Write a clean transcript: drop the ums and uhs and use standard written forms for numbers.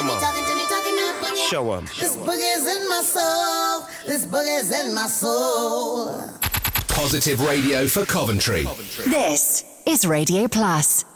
Come on. Show 'em. This boogie's in my soul. This boogie's in my soul. Positive Radio for Coventry. This is Radio Plus.